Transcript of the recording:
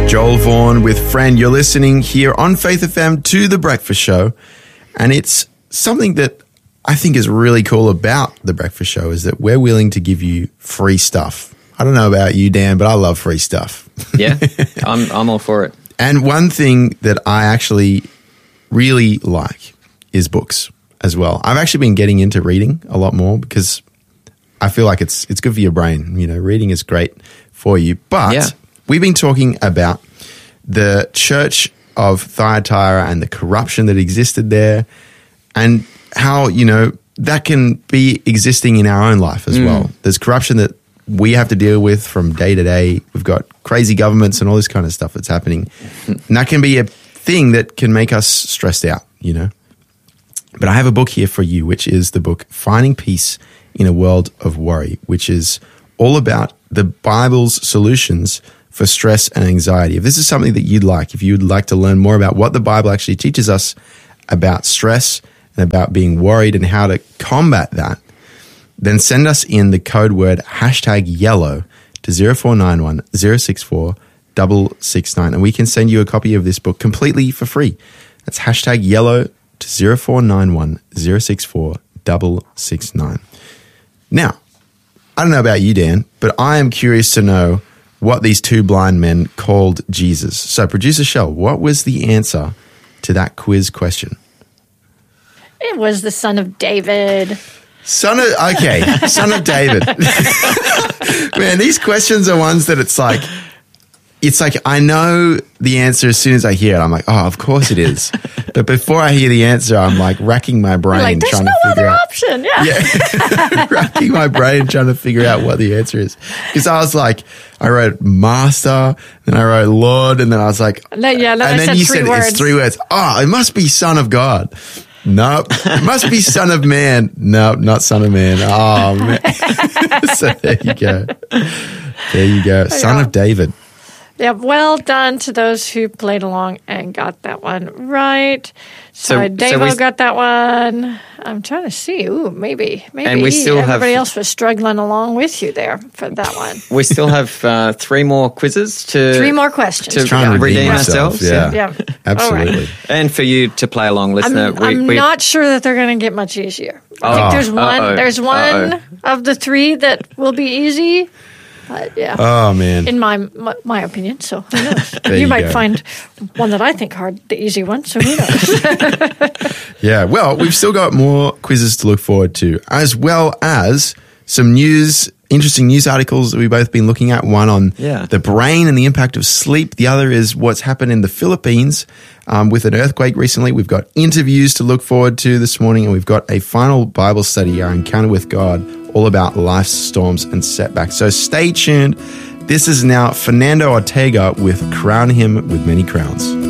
Joel Vaughan with Friend. You're listening here on Faith FM to The Breakfast Show. And it's something that I think is really cool about The Breakfast Show is that we're willing to give you free stuff. I don't know about you, Dan, but I love free stuff. Yeah, I'm all for it. And one thing that I actually really like is books as well. I've actually been getting into reading a lot more because I feel like it's good for your brain. You know, reading is great for you. But we've been talking about the church of Thyatira and the corruption that existed there and how, you know, that can be existing in our own life as well. There's corruption that we have to deal with from day to day. We've got crazy governments and all this kind of stuff that's happening. And that can be a thing that can make us stressed out, you know. But I have a book here for you, which is the book Finding Peace in a World of Worry, which is all about the Bible's solutions for stress and anxiety. If this is something that you'd like, if you'd like to learn more about what the Bible actually teaches us about stress and about being worried and how to combat that, then send us in the code word #yellow to 0491 064 669 and we can send you a copy of this book completely for free. That's #yellow to 0491 064 669. Now, I don't know about you, Dan, but I am curious to know what these two blind men called Jesus. So, Producer Shell, what was the answer to that quiz question? It was the son of David. Son of David. Man, these questions are ones that it's like I know the answer as soon as I hear it. I'm like, oh, of course it is. But before I hear the answer, I'm like racking my brain there's trying no to figure other out. option. Yeah. Racking my brain trying to figure out what the answer is. Because I was like, I wrote master, then I wrote Lord, and then I was like, and then you said it's 3 words. Oh, it must be Son of God. Nope. It must be Son of Man. Nope, not Son of Man. Oh, man. So there you go. There you go. Son of David. Yeah, well done to those who played along and got that one right. So Davo got that one. I'm trying to see. Ooh, maybe and we still everybody else was struggling along with you there for that one. We still have 3 more quizzes three more questions to redeem ourselves. Yeah. Absolutely. Right. And for you to play along, listener. I'm not sure that they're going to get much easier. I think there's one. There's one of the 3 that will be easy. Yeah. Oh, man. In my opinion. So who knows? you might find one that I think hard, the easy one. So who knows? Yeah. Well, we've still got more quizzes to look forward to, as well as some interesting news articles that we've both been looking at. One on the brain and the impact of sleep. The other is what's happened in the Philippines with an earthquake recently. We've got interviews to look forward to this morning, and we've got a final Bible study, our encounter with God, all about life's storms and setbacks. So stay tuned. This is now Fernando Ortega with Crown Him with Many Crowns.